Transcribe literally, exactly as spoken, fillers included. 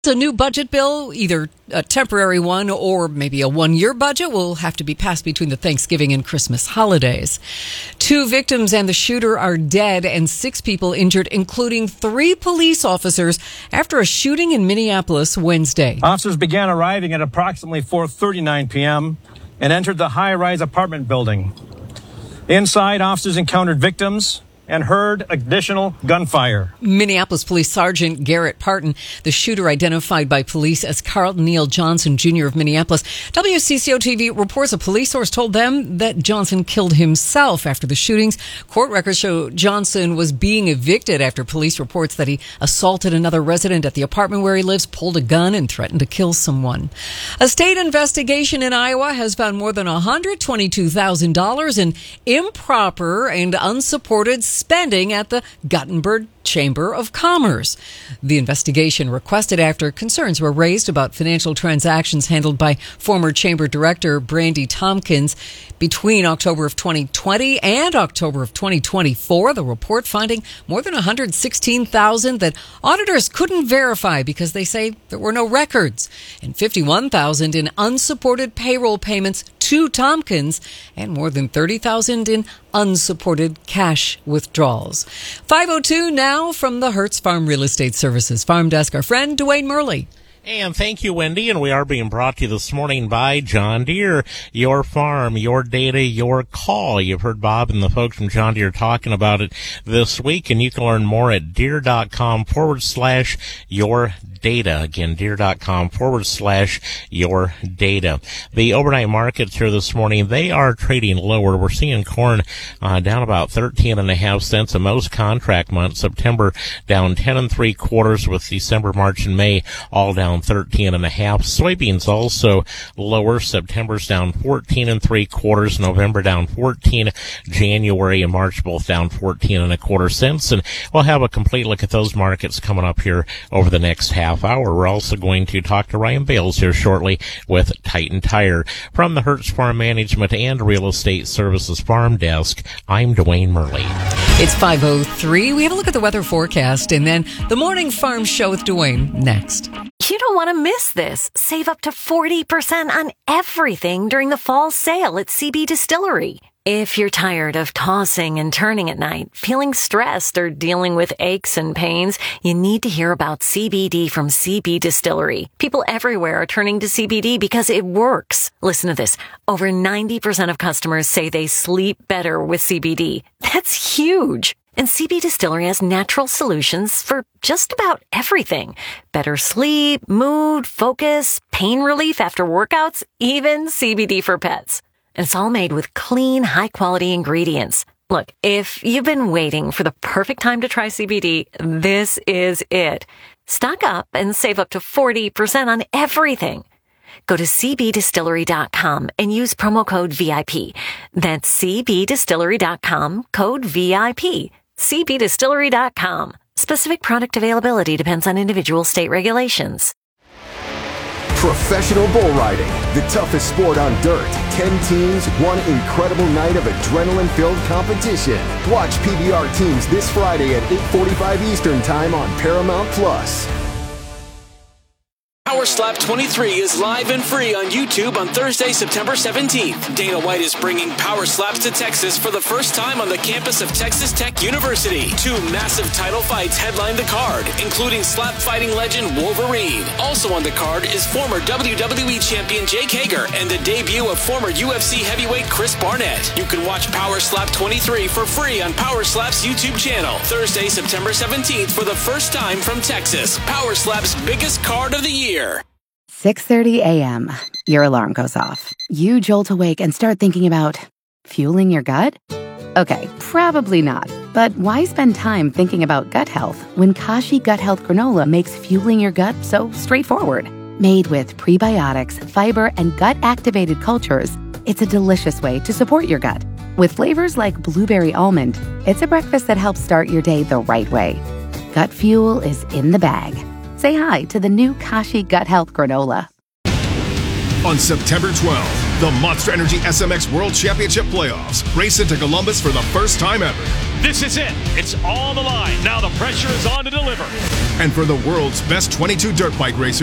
A new budget bill, either a temporary one or maybe a one-year budget, will have to be passed between the Thanksgiving and Christmas holidays. Two victims and the shooter are dead and six people injured, including three police officers, after a shooting in Minneapolis Wednesday. Officers began arriving at approximately four thirty-nine p.m. and entered the high-rise apartment building. Inside, officers encountered victims and heard additional gunfire. Minneapolis Police Sergeant Garrett Parton, the shooter identified by police as Carlton Neal Johnson, Junior of Minneapolis. W C C O T V reports a police source told them that Johnson killed himself after the shootings. Court records show Johnson was being evicted after police reports that he assaulted another resident at the apartment where he lives, pulled a gun, and threatened to kill someone. A state investigation in Iowa has found more than one hundred twenty-two thousand dollars in improper and unsupported spending at the Gothenburg Chamber of Commerce. The investigation requested after concerns were raised about financial transactions handled by former chamber director Brandy Tompkins between October of twenty twenty and October of twenty twenty-four. The report finding more than one hundred sixteen thousand dollars that auditors couldn't verify because they say there were no records, and fifty-one thousand dollars in unsupported payroll payments to Tompkins, and more than thirty thousand dollars in unsupported cash withdrawals. five oh two now from the Hertz Farm Real Estate Services Farm Desk, our friend Dwayne Murley. And thank you, Wendy. And we are being brought to you this morning by John Deere. Your farm, your data, your call. You've heard Bob and the folks from John Deere talking about it this week, and you can learn more at deere.com forward slash your data. Again, deere.com forward slash your data. The overnight markets here this morning, they are trading lower. We're seeing corn uh, down about thirteen and a half cents in most contract months. September down ten and three quarters, with December, March, and May all down thirteen and a half. Soybeans also lower. September's down fourteen and three quarters. November down fourteen. January and March both down fourteen and a quarter cents. And we'll have a complete look at those markets coming up here over the next half hour. We're also going to talk to Ryan Bales here shortly with Titan Tire. From the Hertz Farm Management and Real Estate Services Farm Desk, I'm Dwayne Murley. It's five oh three. We have a look at the weather forecast and then the Morning Farm Show with Dwayne next. You don't want to miss this. Save up to forty percent on everything during the fall sale at C B Distillery. If you're tired of tossing and turning at night, feeling stressed, or dealing with aches and pains, you need to hear about C B D from C B Distillery. People everywhere are turning to C B D because it works. Listen to this. Over ninety percent of customers say they sleep better with C B D. That's huge. And C B Distillery has natural solutions for just about everything. Better sleep, mood, focus, pain relief after workouts, even C B D for pets. And it's all made with clean, high-quality ingredients. Look, if you've been waiting for the perfect time to try C B D, this is it. Stock up and save up to forty percent on everything. Go to c b distillery dot com and use promo code V I P. That's c b distillery dot com, code V I P. c b distillery dot com. Specific product availability depends on individual state regulations. Professional bull riding, the toughest sport on dirt. Ten teams, one incredible night of adrenaline-filled competition. Watch P B R teams this Friday at eight forty-five Eastern Time on Paramount Plus. Power Slap twenty-three is live and free on YouTube on Thursday, September seventeenth. Dana White is bringing Power Slaps to Texas for the first time on the campus of Texas Tech University. Two massive title fights headline the card, including slap fighting legend Wolverine. Also on the card is former W W E champion Jake Hager and the debut of former U F C heavyweight Chris Barnett. You can watch Power Slap twenty-three for free on Power Slap's YouTube channel. Thursday, September seventeenth for the first time from Texas. Power Slap's biggest card of the year. six thirty a.m. Your alarm goes off. You jolt awake and start thinking about fueling your gut? Okay, probably not. But why spend time thinking about gut health when Kashi Gut Health Granola makes fueling your gut so straightforward? Made with prebiotics, fiber, and gut-activated cultures, it's a delicious way to support your gut. With flavors like blueberry almond, it's a breakfast that helps start your day the right way. Gut fuel is in the bag. Say hi to the new Kashi Gut Health Granola. On September twelfth, the Monster Energy S M X World Championship Playoffs race into Columbus for the first time ever. This is it. It's all on the line. Now the pressure is on to deliver. And for the world's best twenty-two dirt bike racers,